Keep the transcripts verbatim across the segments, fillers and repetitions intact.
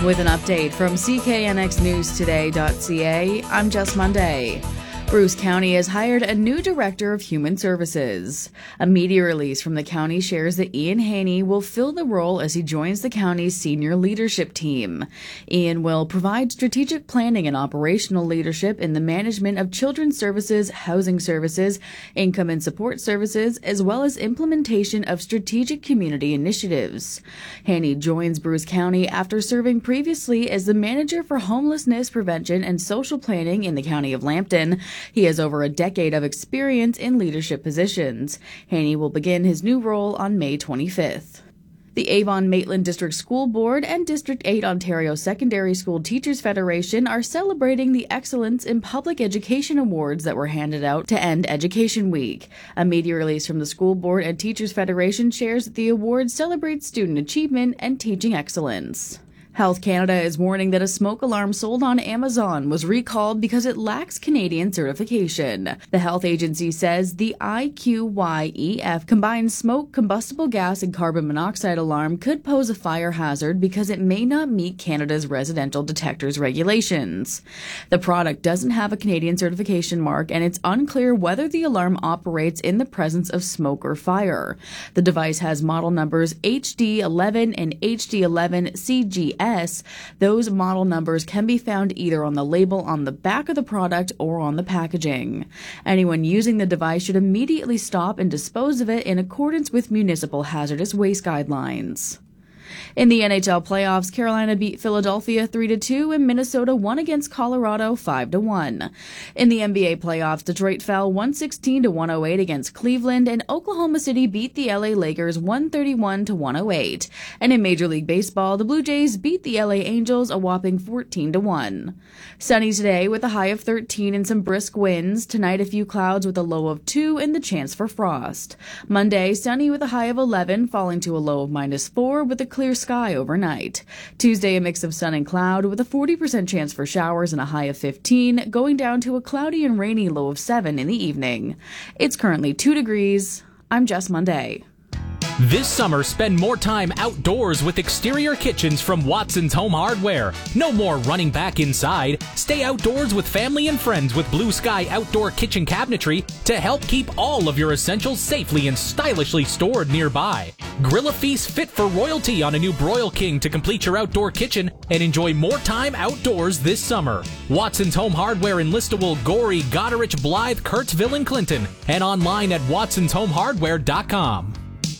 With an update from C K N X News Today dot C A, I'm Jess Monday. Bruce County has hired a new director of human services. A media release from the county shares that Ian Haney will fill the role as he joins the county's senior leadership team. Ian will provide strategic planning and operational leadership in the management of children's services, housing services, income and support services, as well as implementation of strategic community initiatives. Haney joins Bruce County after serving previously as the manager for homelessness prevention and social planning in the county of Lambton. He has over a decade of experience in leadership positions. Haney will begin his new role on May twenty-fifth. The Avon-Maitland District School Board and District eight Ontario Secondary School Teachers Federation are celebrating the Excellence in Public Education Awards that were handed out to end Education Week. A media release from the School Board and Teachers Federation shares that the awards celebrate student achievement and teaching excellence. Health Canada is warning that a smoke alarm sold on Amazon was recalled because it lacks Canadian certification. The health agency says the I Q Y E F combined smoke, combustible gas, and carbon monoxide alarm could pose a fire hazard because it may not meet Canada's residential detectors regulations. The product doesn't have a Canadian certification mark, and it's unclear whether the alarm operates in the presence of smoke or fire. The device has model numbers H D eleven and H D eleven C G S. Those model numbers can be found either on the label on the back of the product or on the packaging. Anyone using the device should immediately stop and dispose of it in accordance with municipal hazardous waste guidelines. In the N H L playoffs, Carolina beat Philadelphia three to two and Minnesota won against Colorado five to one. In the N B A playoffs, Detroit fell one sixteen to one oh eight against Cleveland and Oklahoma City beat the L A Lakers one thirty-one to one oh eight. And in Major League Baseball, the Blue Jays beat the L A Angels a whopping fourteen to one. Sunny today with a high of thirteen and some brisk winds. Tonight, a few clouds with a low of two and the chance for frost. Monday, sunny with a high of eleven, falling to a low of minus four with a clear sky overnight. Tuesday, a mix of sun and cloud with a forty percent chance for showers and a high of fifteen, going down to a cloudy and rainy low of seven in the evening. It's currently two degrees. I'm Jess Monday. This summer, spend more time outdoors with exterior kitchens from Watson's Home Hardware. No more running back inside. Stay outdoors with family and friends with Blue Sky Outdoor Kitchen Cabinetry to help keep all of your essentials safely and stylishly stored nearby. Grill a feast fit for royalty on a new Broil King to complete your outdoor kitchen and enjoy more time outdoors this summer. Watson's Home Hardware in Listowel, Gorey, Goderich, Blythe, Kurtzville, and Clinton, and online at watsons home hardware dot com.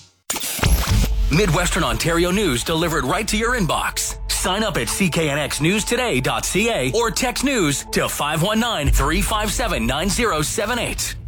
Midwestern Ontario news delivered right to your inbox. Sign up at C K N X News Today dot C A or text news to five one nine, three five seven, nine zero seven eight.